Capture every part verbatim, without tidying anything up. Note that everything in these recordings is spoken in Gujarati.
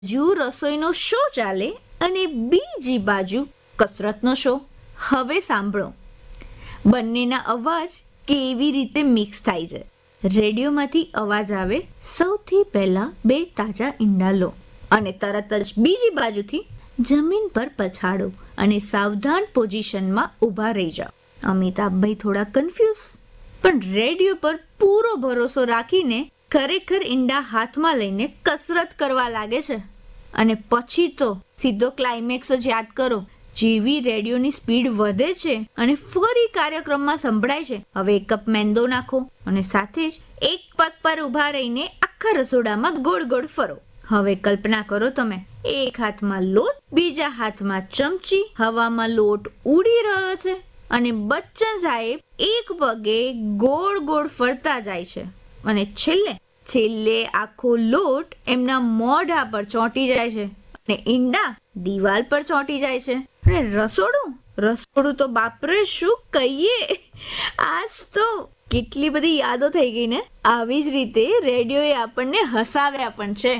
બાજુ રસોઈનો શો ચાલે અને બીજી બાજુ કસરતનો શો. હવે સાંભળો, બંનેના અવાજ કેવી રીતે મિક્સ થાય છે. રેડિયોમાંથી અવાજ આવે, સૌથી પહેલા બે તાજા ઈંડા લો અને તરત જ બીજી બાજુથી જમીન પર પછાડો અને સાવધાન પોઝિશનમાં ઊભા રહી જાઓ. અમિતાભભાઈ થોડા કન્ફ્યુઝ, પણ રેડિયો પર પૂરો ભરોસો રાખીને ખરેખર ઈંડા હાથમાં લઈને કસરત કરવા લાગે છે. અને પછી તો સીધો ક્લાઇમેક્સ જ યાદ કરો. જેવી રેડિયોની સ્પીડ વધે છે અને ફરી કાર્યક્રમમાં સંભળાય છે, હવે એક કપ મેંદો નાખો અને સાથે જ એક પગ પર ઊભા રહીને આખા રસોડામાં ગોળ ગોળ ફરો. હવે કલ્પના કરો તમે, એક હાથમાં લોટ, બીજા હાથમાં ચમચી, હવામાં લોટ ઉડી રહ્યો છે અને બચ્ચન સાહેબ એક પગે ગોળ ગોળ ફરતા જાય છે અને છેલ્લે છેલ્લે આખો લોટ એમના મોઢા પર ચોંટી જાય છે અને ઈંડા દિવાલ પર ચોંટી જાય છે. અને રસોડું રસોડું તો બાપરે શું કહીએ. આજ તો કેટલી બધી યાદો થઈ ગઈ ને. આવી જ રીતે રેડિયોએ આપણને હસાવ્યા પણ છે.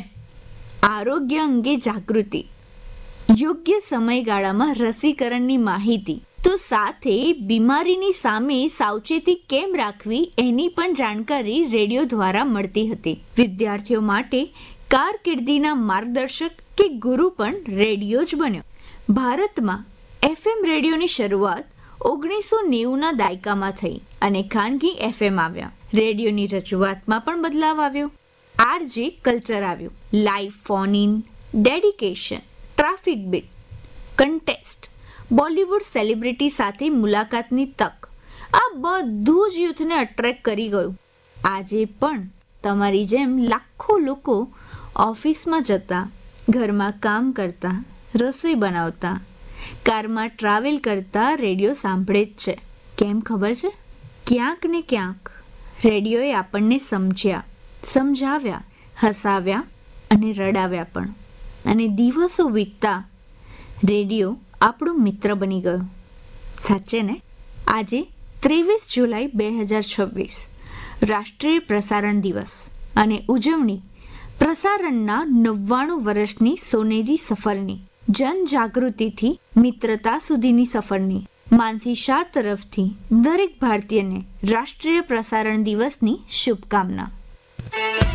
આરોગ્ય અંગે જાગૃતિ, યોગ્ય સમયગાળામાં રસીકરણની માહિતી, તો સાથે બીમારીની સામે સાવચેતી કેમ રાખવી એની પણ જાણકારી રેડિયો દ્વારા મળતી હતી. વિદ્યાર્થીઓ માટે કારકિર્દીના માર્ગદર્શક કે ગુરુ પણ રેડિયો જ બન્યો. ભારતમાં એફએમ રેડિયોની શરૂઆત ઓગણીસો નેવુંના દાયકામાં થઈ અને ખાનગી એફએમ આવ્યા. રેડિયોની રજૂઆતમાં પણ બદલાવ આવ્યો. આરજે કલ્ચર આવ્યું, live phone in, dedication, traffic bit, contest, Bollywood celebrity સાથે મુલાકાતની તક, આ બધું જ યુથને અટ્રેક્ટ કરી ગયું. આજે પણ તમારી જેમ લાખો લોકો ઓફિસમાં જતા, ઘરમાં કામ કરતા, રસોઈ બનાવતા, કારમાં ટ્રાવેલ કરતા રેડિયો સાંભળે જ છે. કેમ ખબર છે? ક્યાંક ને ક્યાંક રેડિયોએ આપણને સમજ્યા, સમજાવ્યા, હસાવ્યા અને રડાવ્યા પણ. અને દિવસો વીતતા રેડિયો આપણો મિત્ર બની ગયો. સાચે ને? આજે ત્રેવીસ જુલાઈ બે હજાર છવ્વીસ રાષ્ટ્રીય પ્રસારણ દિવસ અને ઉજવણી પ્રસારણના નવ્વાણું વર્ષની સોનેરી સફરની, જનજાગૃતિથી મિત્રતા સુધીની સફરની. માનસી શાહ તરફથી દરેક ભારતીયને રાષ્ટ્રીય પ્રસારણ દિવસની શુભકામના.